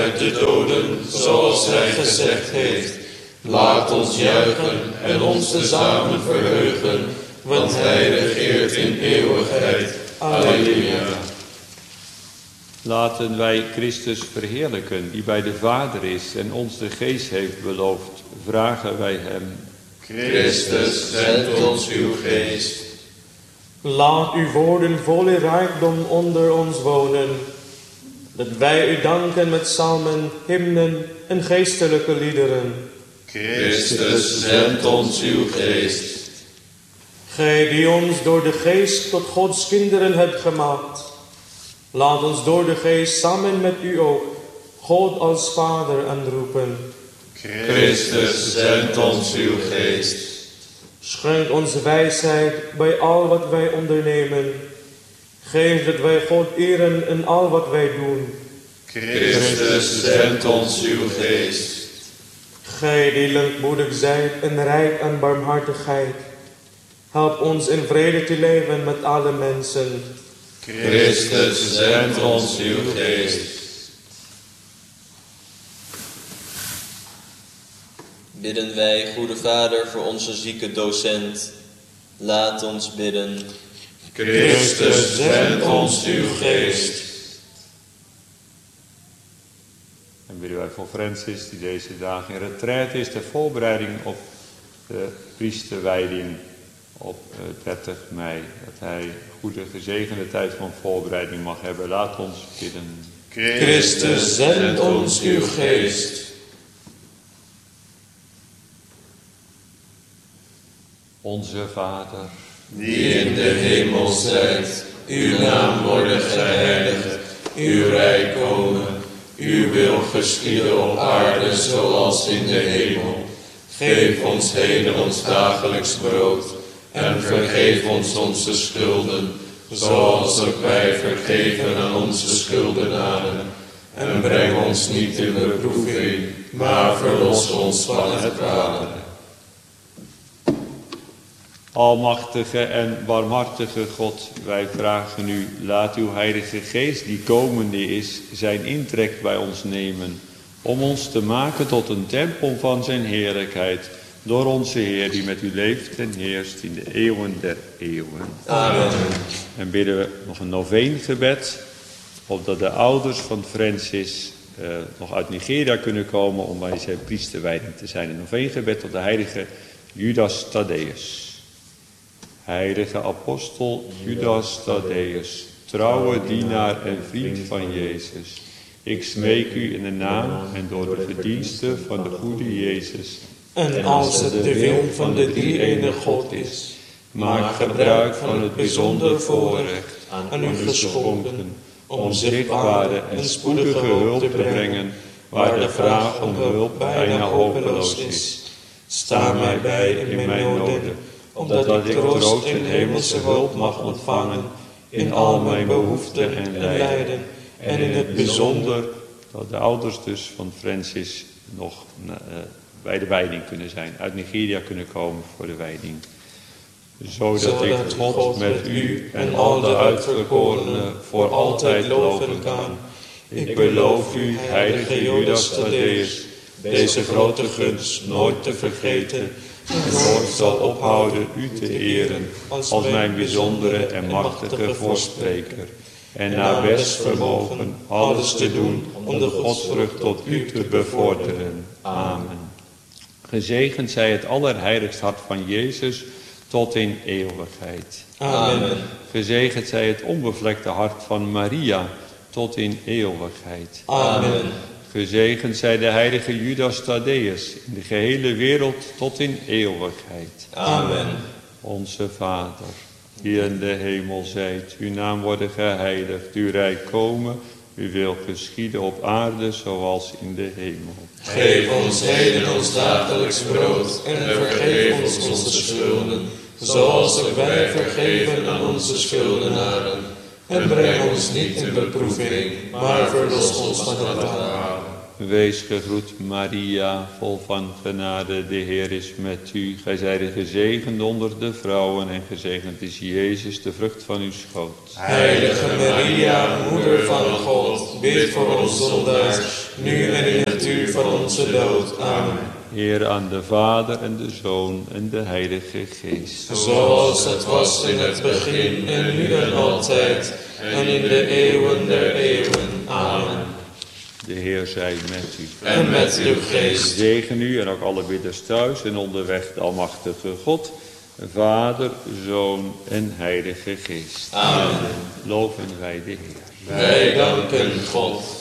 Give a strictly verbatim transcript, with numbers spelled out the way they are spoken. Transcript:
uit de doden, zoals hij gezegd heeft. Laat ons juichen en ons tezamen verheugen, want hij regeert in eeuwigheid. Alleluia. Laten wij Christus verheerlijken, die bij de Vader is en ons de Geest heeft beloofd. Vragen wij hem. Christus, zend ons uw Geest. Laat uw woorden vol uw rijkdom onder ons wonen, dat wij u danken met psalmen, hymnen en geestelijke liederen. Christus, zend ons uw Geest. Gij die ons door de Geest tot Gods kinderen hebt gemaakt, laat ons door de Geest samen met u ook God als Vader aanroepen. Christus, zend ons uw Geest. Schenk ons wijsheid bij al wat wij ondernemen. Geef dat wij God eren in al wat wij doen. Christus, zend ons uw Geest. Gij die lankmoedig zijt en rijk aan barmhartigheid, help ons in vrede te leven met alle mensen. Christus, zend ons uw Geest. Bidden wij, goede Vader, voor onze zieke docent. Laat ons bidden. Christus, zend ons uw Geest. En bidden wij voor Francis, die deze dagen in retraite is, ter voorbereiding op de priesterwijding op dertig mei. Dat hij een goede, gezegende tijd van voorbereiding mag hebben. Laat ons bidden. Christus, zend ons uw Geest. Onze Vader, die in de hemel zijt, uw naam worden geheiligd, uw rijk komen, uw wil geschieden op aarde zoals in de hemel. Geef ons heden ons dagelijks brood en vergeef ons onze schulden, zoals ook wij vergeven aan onze schuldenaren. En breng ons niet in beproeving, maar verlos ons van het kwade. Almachtige en barmhartige God, wij vragen u, laat uw Heilige Geest, die komende is, zijn intrek bij ons nemen, om ons te maken tot een tempel van zijn heerlijkheid, door onze Heer, die met u leeft en heerst in de eeuwen der eeuwen. Amen. En bidden we nog een noveengebed, opdat de ouders van Francis uh, nog uit Nigeria kunnen komen om bij zijn priesterwijding te zijn. Een noveengebed tot de heilige Judas Thaddäus. Heilige apostel Judas Thaddäus, trouwe dienaar en vriend van Jezus. Ik smeek u in de naam en door de verdiensten van de goede Jezus. En als het de wil van de drie-ene God is, maak gebruik van het bijzonder voorrecht aan u geschonken, om zichtbare en spoedige hulp te brengen, waar de vraag om hulp bijna hopeloos is. Sta mij bij in mijn noden, opdat ik troost en hemelse hulp mag ontvangen in al mijn behoeften en lijden. En in het bijzonder dat de ouders dus van Francis nog uh, bij de wijding kunnen zijn, uit Nigeria kunnen komen voor de wijding. Zodat, Zodat ik God met u en al de uitverkorenen voor altijd loven kan. Ik beloof u, heilige Judas Thaddäus, deze grote gunst nooit te vergeten en nooit zal ophouden u te eren als mijn bijzondere en machtige voorspreker. En naar best vermogen alles te doen om de godsvrucht tot u te bevorderen. Amen. Gezegend zij het allerheiligst hart van Jezus tot in eeuwigheid. Amen. Gezegend zij het onbevlekte hart van Maria tot in eeuwigheid. Amen. Gezegend zij de heilige Judas Thaddäus in de gehele wereld tot in eeuwigheid. Amen. Onze Vader, die in de hemel zijt, uw naam worden geheiligd, uw rijk komen, uw wil geschieden op aarde zoals in de hemel. Geef ons heden ons dagelijks brood en vergeef ons onze schulden, zoals ook wij vergeven aan onze schuldenaren. En breng ons niet in beproeving, maar verlos ons van het kwade. Wees gegroet, Maria, vol van genade, de Heer is met u. Gij zijt gezegend onder de vrouwen en gezegend is Jezus, de vrucht van uw schoot. Heilige Maria, moeder van God, bid voor ons zondaars, nu en in het uur van onze dood. Amen. Heer aan de Vader en de Zoon en de Heilige Geest. Zoals het was in het begin en nu en altijd en in de eeuwen der eeuwen. Amen. De Heer zij met u. En met uw geest. Zegen u en ook alle bidders thuis en onderweg de almachtige God, Vader, Zoon en Heilige Geest. Amen. Loven wij de Heer. Wij danken God.